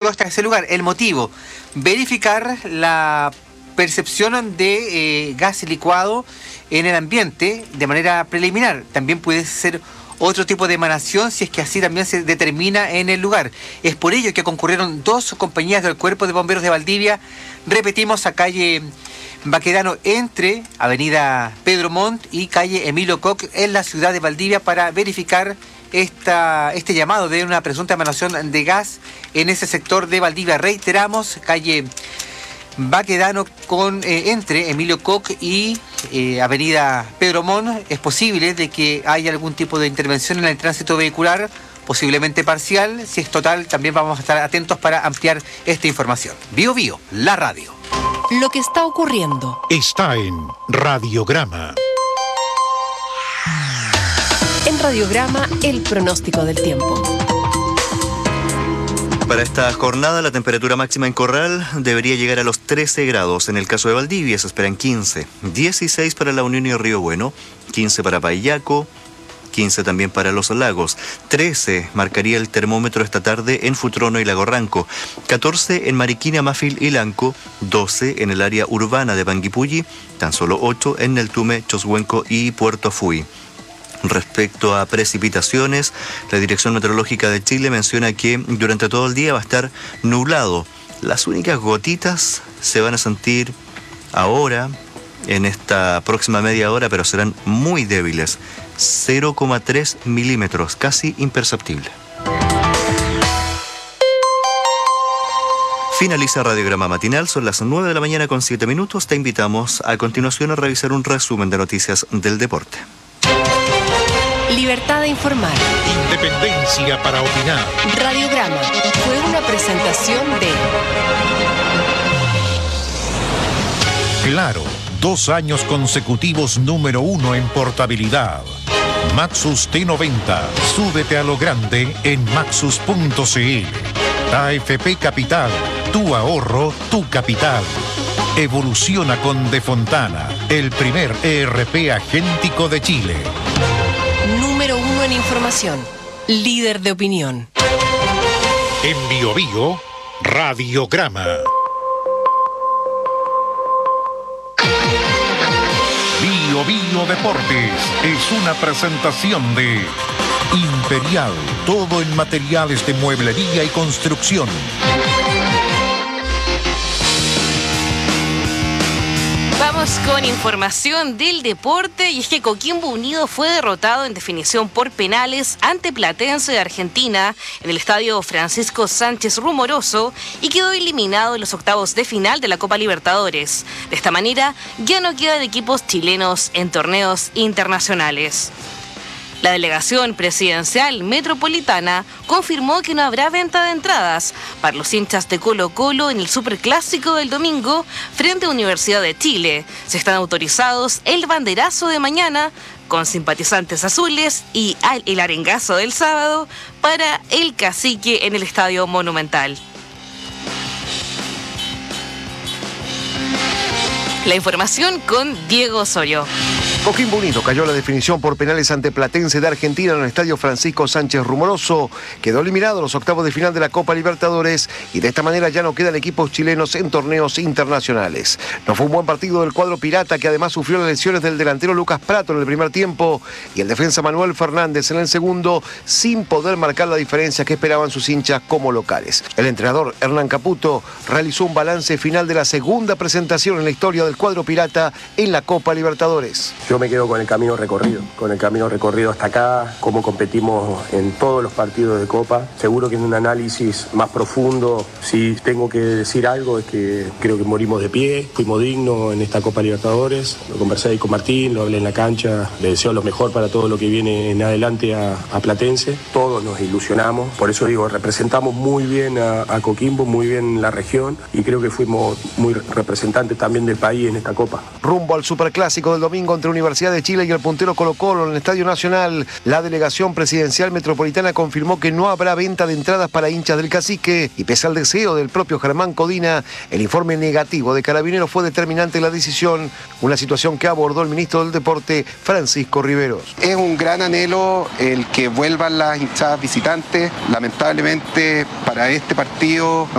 hasta ese lugar. El motivo, verificar la percepción de gas licuado en el ambiente de manera preliminar. También puede ser otro tipo de emanación si es que así también se determina en el lugar. Es por ello que concurrieron 2 compañías del Cuerpo de Bomberos de Valdivia, repetimos, a calle Baquedano entre avenida Pedro Montt y calle Emilio Koch en la ciudad de Valdivia para verificar este llamado de una presunta emanación de gas en ese sector de Valdivia. Reiteramos, calle Baquedano entre Emilio Koch y avenida Pedro Montt. Es posible de que haya algún tipo de intervención en el tránsito vehicular, posiblemente parcial. Si es total, también vamos a estar atentos para ampliar esta información. Bio Bio, la radio. Lo que está ocurriendo está en Radiograma. En Radiograma, el pronóstico del tiempo. Para esta jornada, la temperatura máxima en Corral debería llegar a los 13 grados. En el caso de Valdivia se esperan 15. 16 para La Unión y Río Bueno. 15 para Paillaco. 15 también para Los Lagos. 13 marcaría el termómetro esta tarde en Futrono y Lago Ranco. 14 en Mariquina, Mafil y Lanco. 12 en el área urbana de Panguipulli. Tan solo 8 en Neltume, Choshuenco y Puerto Fui. Respecto a precipitaciones, la Dirección Meteorológica de Chile menciona que durante todo el día va a estar nublado. Las únicas gotitas se van a sentir ahora, en esta próxima media hora, pero serán muy débiles. 0,3 milímetros, casi imperceptible. Finaliza Radiograma Matinal, son las 9 de la mañana con 7 minutos. Te invitamos a continuación a revisar un resumen de noticias del deporte. Libertad de informar. Independencia para opinar. Radiograma fue una presentación de Claro, 2 años consecutivos número 1 en portabilidad. Maxus T90. Súbete a lo grande en maxus.cl. AFP Capital. Tu ahorro, tu capital. Evoluciona con De Fontana, el primer ERP agéntico de Chile. Número 1 en información. Líder de opinión. En Bio Bio, Radiograma. Bio Bio Deportes es una presentación de Imperial, todo en materiales de mueblería y construcción. Vamos con información del deporte, y es que Coquimbo Unido fue derrotado en definición por penales ante Platense de Argentina en el estadio Francisco Sánchez Rumoroso y quedó eliminado en los octavos de final de la Copa Libertadores. De esta manera ya no quedan equipos chilenos en torneos internacionales. La delegación presidencial metropolitana confirmó que no habrá venta de entradas para los hinchas de Colo-Colo en el Superclásico del domingo frente a Universidad de Chile. Se están autorizados el banderazo de mañana con simpatizantes azules y el arengazo del sábado para el Cacique en el Estadio Monumental. La información con Diego Osorio. Coquimbo Unido cayó la definición por penales ante Platense de Argentina en el estadio Francisco Sánchez Rumoroso. Quedó eliminado en los octavos de final de la Copa Libertadores y de esta manera ya no quedan equipos chilenos en torneos internacionales. No fue un buen partido del cuadro pirata, que además sufrió las lesiones del delantero Lucas Prato en el primer tiempo y el defensa Manuel Fernández en el segundo, sin poder marcar la diferencia que esperaban sus hinchas como locales. El entrenador Hernán Caputo realizó un balance final de la segunda presentación en la historia del cuadro pirata en la Copa Libertadores. Yo me quedo con el camino recorrido hasta acá, cómo competimos en todos los partidos de Copa. Seguro que en un análisis más profundo, si tengo que decir algo, es que creo que morimos de pie, fuimos dignos en esta Copa Libertadores. Lo conversé ahí con Martín, lo hablé en la cancha, le deseo lo mejor para todo lo que viene en adelante a Platense. Todos nos ilusionamos, por eso digo, representamos muy bien a Coquimbo, muy bien la región, y creo que fuimos muy representantes también del país en esta Copa. Rumbo al Superclásico del domingo entre Universidad de Chile y el puntero Colo-Colo en el Estadio Nacional, la delegación presidencial metropolitana confirmó que no habrá venta de entradas para hinchas del Cacique, y pese al deseo del propio Germán Codina, el informe negativo de Carabineros fue determinante en la decisión, una situación que abordó el ministro del Deporte, Francisco Riveros. Es un gran anhelo el que vuelvan las hinchadas visitantes. Lamentablemente para este partido